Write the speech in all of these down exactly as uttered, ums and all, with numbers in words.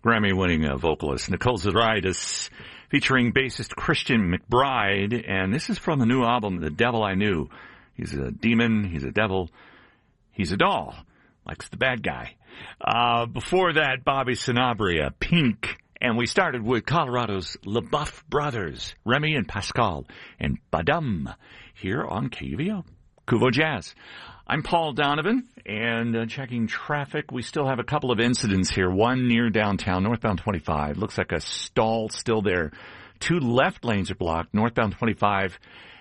Grammy-winning uh, vocalist Nicole Zariadis, featuring bassist Christian McBride, and this is from the new album, The Devil I Knew. He's a demon, he's a devil, he's a doll, likes the bad guy. Uh, before that, Bobby Sanabria, Pink, and we started with Colorado's LaBeouf Brothers, Remy and Pascal, and Badum, here on K U V O, Kuvo Jazz. I'm Paul Donovan, and uh, checking traffic. We still have a couple of incidents here. One near downtown, northbound twenty-five. Looks like a stall still there. Two left lanes are blocked, northbound twenty-five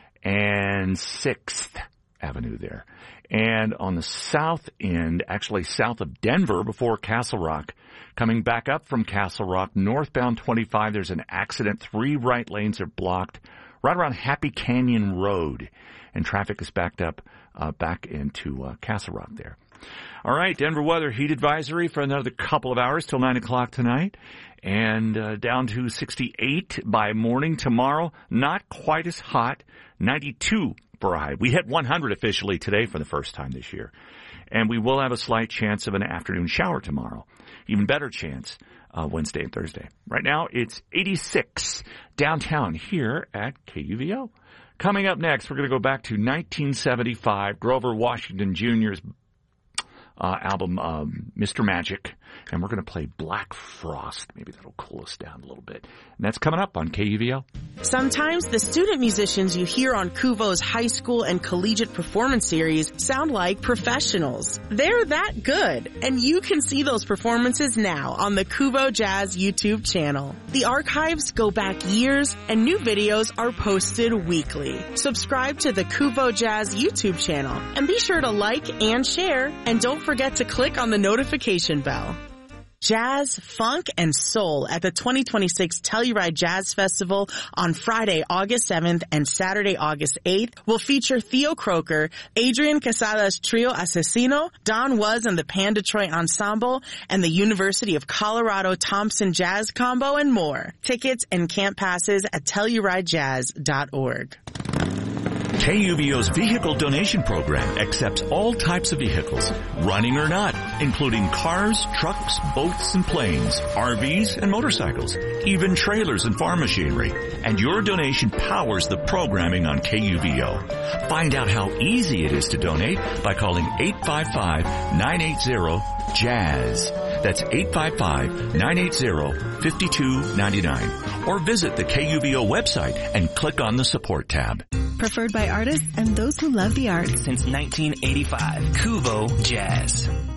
and sixth Avenue there. And on the south end, actually south of Denver before Castle Rock, coming back up from Castle Rock, northbound twenty-five, there's an accident. Three right lanes are blocked right around Happy Canyon Road, and traffic is backed up Uh, back into uh, Castle Rock there. All right, Denver weather heat advisory for another couple of hours till nine o'clock tonight, and uh, down to sixty-eight by morning tomorrow. Not quite as hot, ninety-two for a high. We hit one hundred officially today for the first time this year, and we will have a slight chance of an afternoon shower tomorrow. Even better chance uh, Wednesday and Thursday. Right now, it's eighty-six downtown here at K U V O. Coming up next, we're going to go back to nineteen seventy-five, Grover Washington Junior's uh, album, um, Mister Magic, and we're going to play Black Frost. Maybe that'll cool us down a little bit. And that's coming up on K U V O. Sometimes the student musicians you hear on Kuvo's high school and collegiate performance series sound like professionals. They're that good, and you can see those performances now on the Kuvo Jazz YouTube channel. The archives go back years, and new videos are posted weekly. Subscribe to the Kuvo Jazz YouTube channel, and be sure to like and share, and don't forget to click on the notification bell. Jazz, funk, and soul at the twenty twenty-six Telluride Jazz Festival on Friday, August seventh and Saturday, August eighth will feature Theo Croker, Adrian Quesada's Trio Asesino, Don Was and the Pan Detroit Ensemble, and the University of Colorado Thompson Jazz Combo, and more. Tickets and camp passes at telluride jazz dot org. K U V O's vehicle donation program accepts all types of vehicles, running or not, including cars, trucks, boats, and planes, R Vs, and motorcycles, even trailers and farm machinery. And your donation powers the programming on K U V O. Find out how easy it is to donate by calling eight five five, nine eight zero, JAZZ. That's eight five five, nine eight zero, five two nine nine. Or visit the K U V O website and click on the support tab. Preferred by artists and those who love the arts. Since nineteen eighty-five, Kuvo Jazz.